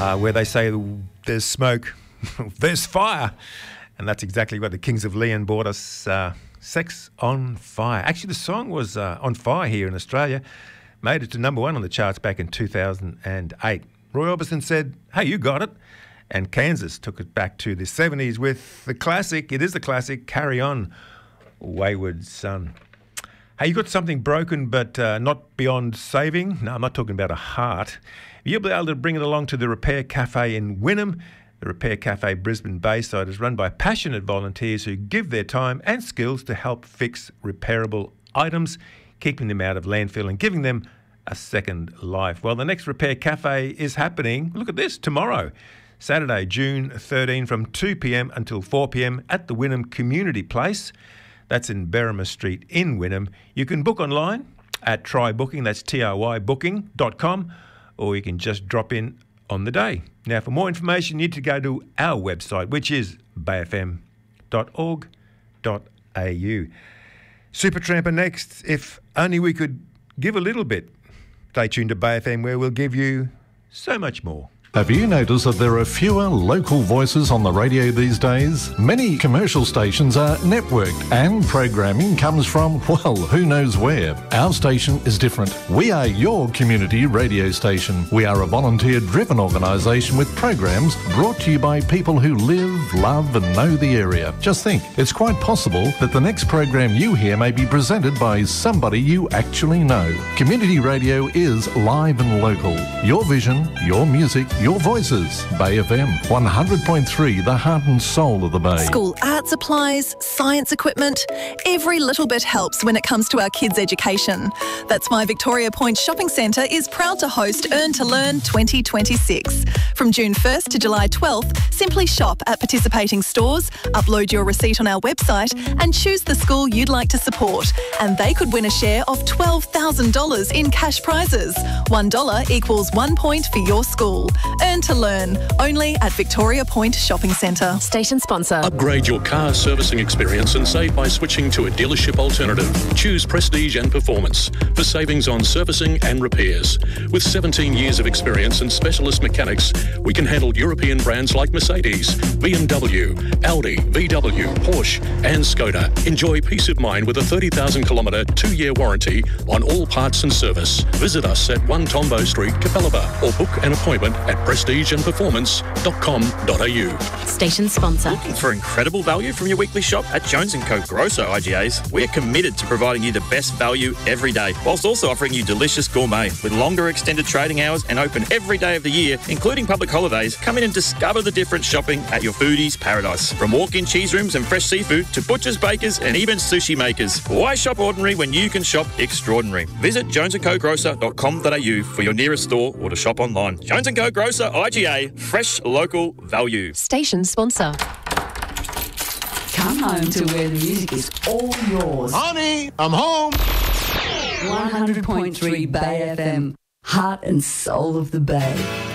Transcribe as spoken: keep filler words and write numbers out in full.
uh, where they say there's smoke, there's fire. And that's exactly what the Kings of Leon brought us, uh, Sex on Fire. Actually, the song was uh, on fire here in Australia, made it to number one on the charts back in two thousand eight. Roy Orbison said, hey, you got it. And Kansas took it back to the seventies with the classic, it is the classic, Carry On, Wayward Son. Hey, you got something broken but uh, not beyond saving? No, I'm not talking about a heart. You'll be able to bring it along to the Repair Cafe in Wynnum. The Repair Cafe Brisbane Bayside is run by passionate volunteers who give their time and skills to help fix repairable items, keeping them out of landfill and giving them a second life. Well, the next Repair Cafe is happening, look at this, tomorrow, Saturday, June thirteenth from two p.m. until four p.m. at the Wynnum Community Place. That's in Berrima Street in Wynnum. You can book online at Try Booking, that's T R Y booking dot com, or you can just drop in on the day. Now, for more information, you need to go to our website, which is bay f m dot org dot a u. Supertramp are next. If only we could give a little bit. Stay tuned to Bay F M, where we'll give you so much more. Have you noticed that there are fewer local voices on the radio these days? Many commercial stations are networked and programming comes from, well, who knows where. Our station is different. We are your community radio station. We are a volunteer-driven organisation with programs brought to you by people who live, love and know the area. Just think, it's quite possible that the next program you hear may be presented by somebody you actually know. Community radio is live and local. Your vision, your music, your voices. Bay F M, one hundred point three, the heart and soul of the Bay. School art supplies, science equipment, every little bit helps when it comes to our kids' education. That's why Victoria Point Shopping Centre is proud to host Earn to Learn twenty twenty-six. From June first to July twelfth, simply shop at participating stores, upload your receipt on our website and choose the school you'd like to support. And they could win a share of twelve thousand dollars in cash prizes. one dollar equals one point for your school. Earn to Learn, only at Victoria Point Shopping Centre. Station sponsor. Upgrade your car servicing experience and save by switching to a dealership alternative. Choose Prestige and Performance for savings on servicing and repairs. With seventeen years of experience and specialist mechanics, we can handle European brands like Mercedes, B M W, Audi, V W, Porsche and Skoda. Enjoy peace of mind with a thirty thousand kilometre two-year warranty on all parts and service. Visit us at one Tombo Street, Capalaba, or book an appointment at prestige and performance dot com dot a u. Station sponsor. Looking for incredible value from your weekly shop? At Jones and Co Grosso I G As, we're committed to providing you the best value every day, whilst also offering you delicious gourmet. With longer extended trading hours and open every day of the year, including public holidays, come in and discover the difference shopping at your foodie's paradise. From walk-in cheese rooms and fresh seafood to butchers, bakers and even sushi makers. Why shop ordinary when you can shop extraordinary? Visit jones and co grocer dot com dot a u for your nearest store or to shop online. Jones and Co Grocer I G A, fresh local value. Station sponsor. Come home to where the music is all yours. Honey, I'm home. one hundred point three Bay F M, heart and soul of the Bay.